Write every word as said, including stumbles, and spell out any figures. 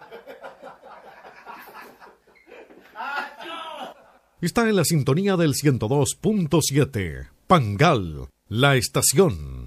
Está en la sintonía del ciento dos punto siete. Pangal, la estación.